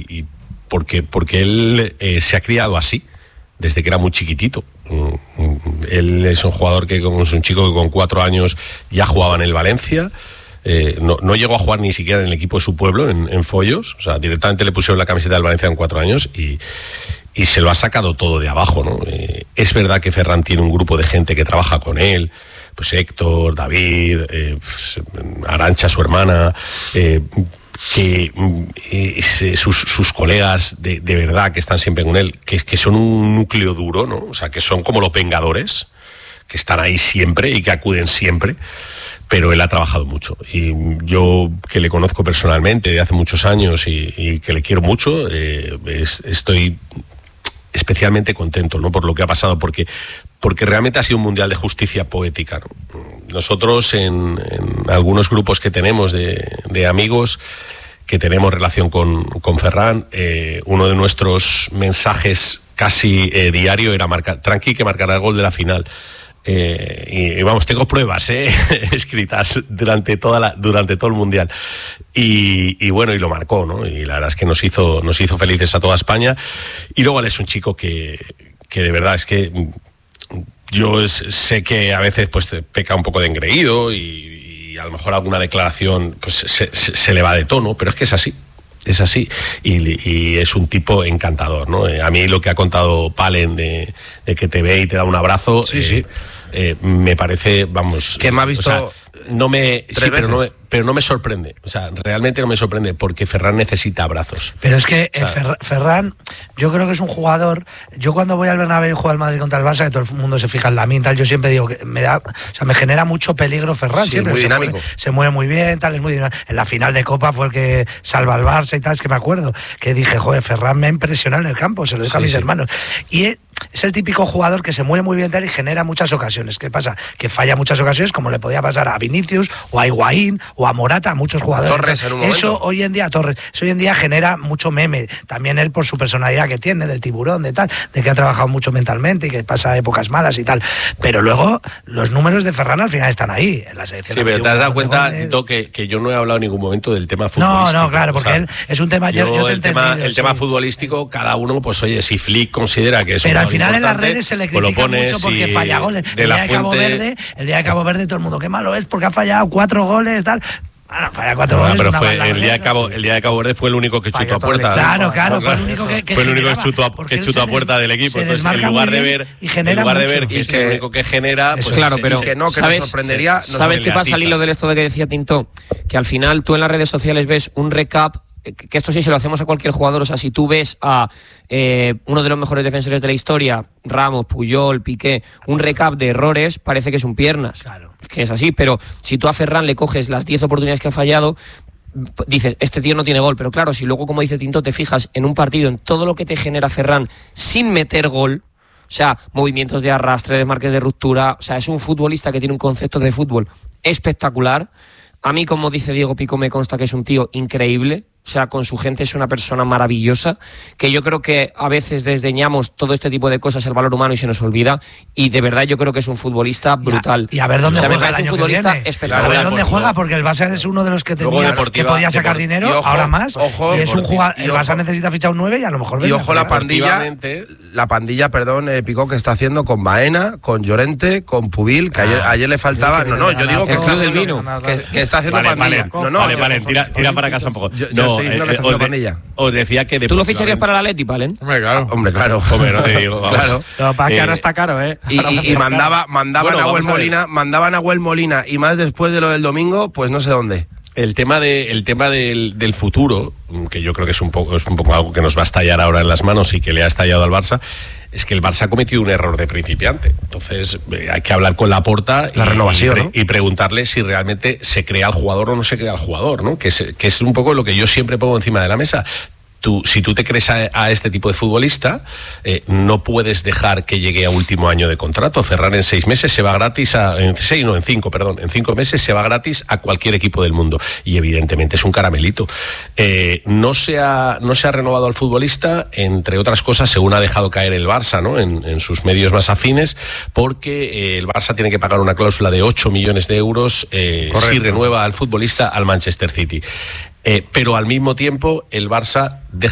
y porque él se ha criado así desde que era muy chiquitito. Él es un jugador es un chico que con 4 años ya jugaba en el Valencia. No llegó a jugar ni siquiera en el equipo de su pueblo, en Follos. O sea, directamente le pusieron la camiseta del Valencia con 4 años y se lo ha sacado todo de abajo, ¿no? Es verdad que Ferran tiene un grupo de gente que trabaja con él, pues Héctor, David, Arantxa, su hermana, que sus colegas de verdad que están siempre con él, que son un núcleo duro, ¿no? O sea, que son como los Vengadores, que están ahí siempre y que acuden siempre. Pero él ha trabajado mucho, y yo, que le conozco personalmente de hace muchos años y que le quiero mucho, estoy especialmente contento, ¿no?, por lo que ha pasado, porque realmente ha sido un mundial de justicia poética, ¿no? Nosotros en algunos grupos que tenemos de amigos que tenemos relación con Ferran, uno de nuestros mensajes casi diario era tranqui, que marcará el gol de la final. Y vamos, tengo pruebas escritas durante todo el mundial, y bueno, y lo marcó, ¿no? Y la verdad es que nos hizo felices a toda España. Y luego él es un chico que de verdad es que yo sé que a veces pues peca un poco de engreído y a lo mejor alguna declaración pues se le va de tono, pero es que es así. Es así, y es un tipo encantador, ¿no? A mí lo que ha contado Palen de que te ve y te da un abrazo, sí. Me parece, vamos, que me ha visto, o sea, pero no me sorprende, o sea, realmente no me sorprende, porque Ferran necesita abrazos. Pero es que Ferran, yo creo que es un jugador. Yo cuando voy al Bernabéu y juego al Madrid contra el Barça, que todo el mundo se fija en la tal, yo siempre digo que me genera mucho peligro Ferran, sí, siempre muy dinámico. Se mueve muy bien, tal, es muy dinámico. En la final de Copa fue el que salva al Barça y tal, es que me acuerdo que dije, joder, Ferran me ha impresionado en el campo, se lo dijo a mis hermanos. Y es el típico jugador que se mueve muy bien tal y genera muchas ocasiones. ¿Qué pasa? Que falla muchas ocasiones, como le podía pasar a Vinicius o a Higuaín o a Morata, a muchos jugadores. Torres en un momento. Eso hoy en día genera mucho meme. También él, por su personalidad que tiene, del tiburón, de tal, de que ha trabajado mucho mentalmente y que pasa épocas malas y tal. Pero luego los números de Ferran al final están ahí en la selección. Sí, pero te has dado cuenta, Tito, que yo no he hablado en ningún momento del tema futbolístico. No, claro, porque él es un tema. El tema futbolístico, cada uno, pues oye, si Flick considera que es pero al final en las redes se le critica mucho porque falla goles. El día de Cabo Verde, todo el mundo, qué malo es porque ha fallado 4 goles, tal. Bueno, falla 4 goles. Pero fue el día de Cabo Verde fue el único que chutó a puerta. Claro, fue el único que fue el único que chutó a puerta del equipo. Entonces, en lugar de ver que es el único que genera, pues claro, pero que nos sorprendería. ¿Sabes qué pasa al hilo de esto de que decía Tinto? Que al final tú en las redes sociales ves un recap, que esto sí se lo hacemos a cualquier jugador. O sea, si tú ves a uno de los mejores defensores de la historia, Ramos, Puyol, Piqué, un recap de errores, parece que es un piernas. Claro. Que es así, pero si tú a Ferran le coges las 10 oportunidades que ha fallado, dices, este tío no tiene gol. Pero claro, si luego, como dice Tinto, te fijas en un partido, en todo lo que te genera Ferran sin meter gol, o sea, movimientos de arrastre, desmarques de ruptura, o sea, es un futbolista que tiene un concepto de fútbol espectacular. A mí, como dice Diego Pico, me consta que es un tío increíble. O sea, con su gente es una persona maravillosa, que yo creo que a veces desdeñamos todo este tipo de cosas, el valor humano, y se nos olvida. Y de verdad yo creo que es un futbolista brutal. Y a ver dónde juega el año un futbolista espectacular. A ver dónde juega, porque el Barça es uno de los que tenía que podía sacar dinero, ojo, ahora más. Ojo, y es un jugador. El Barça necesita fichar un 9 y a lo mejor. Y ojo la pandilla, Pico, que está haciendo con Baena, con Llorente, con Pubil, que ayer le faltaba. Yo digo que está haciendo que está haciendo pandilla. Vale, tira para casa un poco. Estoy diciendo que está haciendo pandilla. Os decía que ¿Tú lo ficharías para el Atleti, Palen? Hombre, claro. Hombre, no te digo, vamos. Claro. Pero para que ahora está caro, Y mandaban a Nahuel Molina, y más después de lo del domingo, pues no sé dónde. El tema del futuro, que yo creo que es un poco algo que nos va a estallar ahora en las manos y que le ha estallado al Barça, es que el Barça ha cometido un error de principiante. Entonces hay que hablar con Laporta y preguntarle si realmente se crea el jugador o no se crea el jugador, ¿no? Que es un poco lo que yo siempre pongo encima de la mesa. Si tú te crees a este tipo de futbolista, no puedes dejar que llegue a último año de contrato. Ferran en 6 meses se va gratis en 5 meses se va gratis a cualquier equipo del mundo. Y evidentemente es un caramelito. No se ha renovado al futbolista, entre otras cosas, según ha dejado caer el Barça, ¿no? En sus medios más afines, porque el Barça tiene que pagar una cláusula de 8 millones de euros si renueva al futbolista al Manchester City. Pero al mismo tiempo el Barça